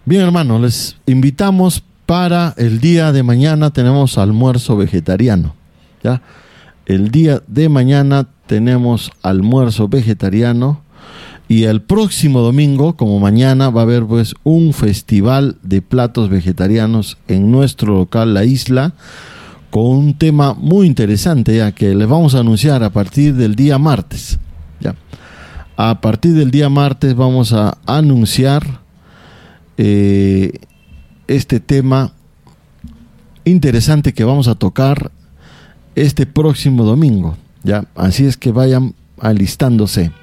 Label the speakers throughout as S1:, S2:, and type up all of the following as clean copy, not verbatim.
S1: Bien, hermanos, les invitamos para el día de mañana. Tenemos almuerzo vegetariano, ¿ya? El día de mañana tenemos almuerzo vegetariano. Y el próximo domingo, como mañana, va a haber pues un festival de platos vegetarianos en nuestro local La Isla, con un tema muy interesante, ya que les vamos a anunciar a partir del día martes. ¿Ya? A partir del día martes vamos a anunciar este tema interesante que vamos a tocar este próximo domingo. ¿Ya? Así es que vayan alistándose.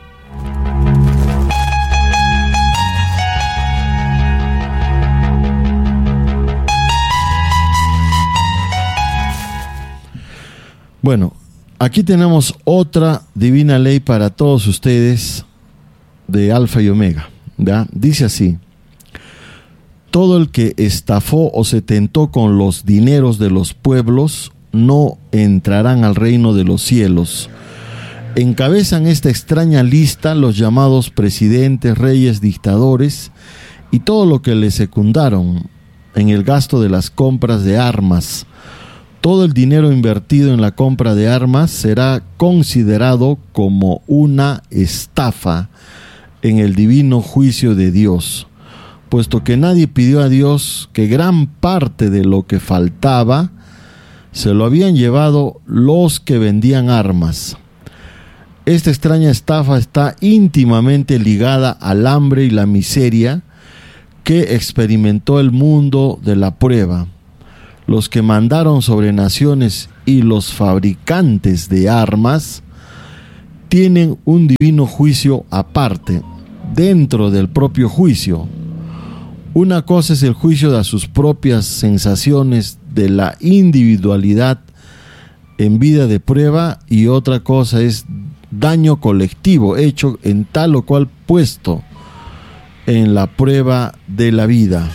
S1: Bueno, aquí tenemos otra divina ley para todos ustedes de Alfa y Omega, ¿ya? Dice así: todo el que estafó o se tentó con los dineros de los pueblos no entrarán al reino de los cielos. Encabezan esta extraña lista los llamados presidentes, reyes, dictadores y todo lo que les secundaron en el gasto de las compras de armas. Todo el dinero invertido en la compra de armas será considerado como una estafa en el divino juicio de Dios, puesto que nadie pidió a Dios que gran parte de lo que faltaba se lo habían llevado los que vendían armas. Esta extraña estafa está íntimamente ligada al hambre y la miseria que experimentó el mundo de la prueba. Los que mandaron sobre naciones y los fabricantes de armas tienen un divino juicio aparte, dentro del propio juicio. Una cosa es el juicio de sus propias sensaciones de la individualidad en vida de prueba, y otra cosa es daño colectivo hecho en tal o cual puesto en la prueba de la vida.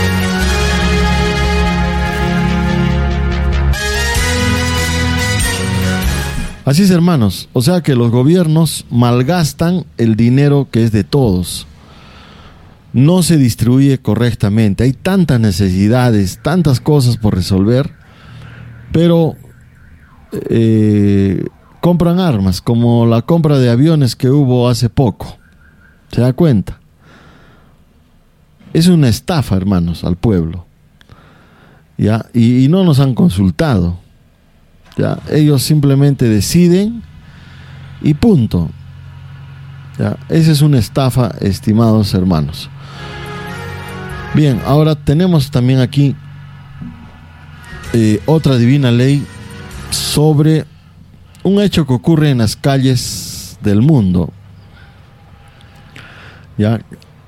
S1: Así es, hermanos, o sea que los gobiernos malgastan el dinero que es de todos. No se distribuye correctamente. Hay tantas necesidades, tantas cosas por resolver, pero compran armas, como la compra de aviones que hubo hace poco. ¿Se da cuenta? Es una estafa, hermanos, al pueblo. ¿Ya? Y no nos han consultado. ¿Ya? Ellos simplemente deciden y punto. ¿Ya? Esa es una estafa, estimados hermanos. Bien, ahora tenemos también aquí otra divina ley sobre un hecho que ocurre en las calles del mundo. ¿Ya?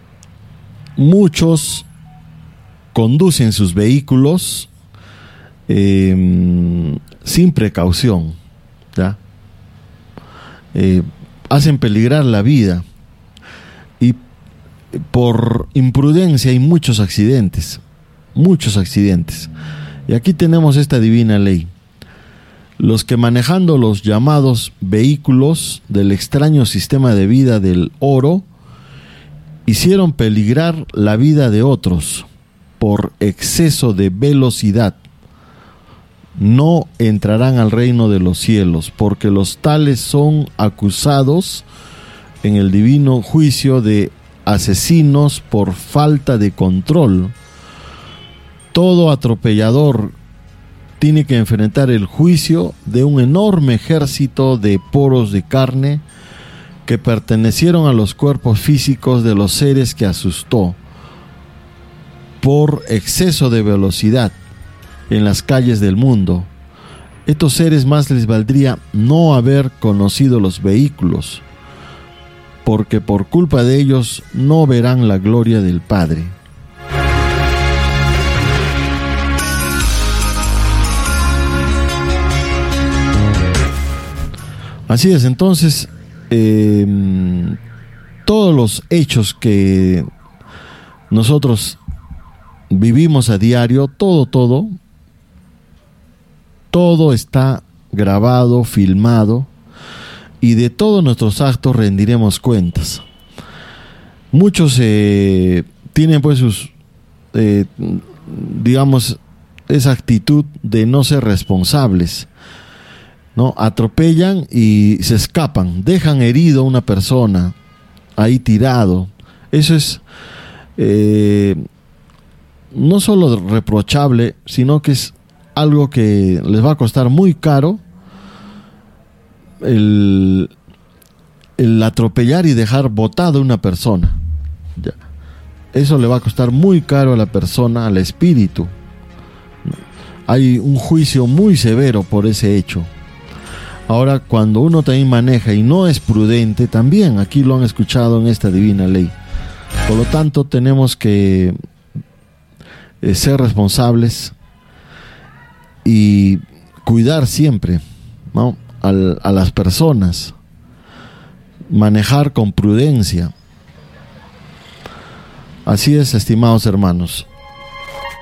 S1: Muchos conducen sus vehículos sin precaución, ¿ya? Hacen peligrar la vida, y por imprudencia hay muchos accidentes. Y aquí tenemos esta divina ley: los que manejando los llamados vehículos del extraño sistema de vida del oro hicieron peligrar la vida de otros por exceso de velocidad, no entrarán al reino de los cielos, porque los tales son acusados en el divino juicio de asesinos por falta de control. Todo atropellador tiene que enfrentar el juicio de un enorme ejército de poros de carne que pertenecieron a los cuerpos físicos de los seres que asustó por exceso de velocidad en las calles del mundo. Estos seres más les valdría no haber conocido los vehículos, porque por culpa de ellos no verán la gloria del Padre. Así es, entonces, todos los hechos que nosotros vivimos a diario, todo está grabado, filmado, y de todos nuestros actos rendiremos cuentas. Muchos tienen pues digamos, esa actitud de no ser responsables, ¿no? Atropellan y se escapan, dejan herido a una persona ahí tirado. Eso es no solo reprochable, sino que es algo que les va a costar muy caro el atropellar y dejar botada a una persona. Ya. Eso le va a costar muy caro a la persona, al espíritu. Hay un juicio muy severo por ese hecho. Ahora, cuando uno también maneja y no es prudente, también aquí lo han escuchado en esta divina ley. Por lo tanto, tenemos que ser responsables y cuidar siempre, ¿no?, a las personas, manejar con prudencia. Así es, estimados hermanos.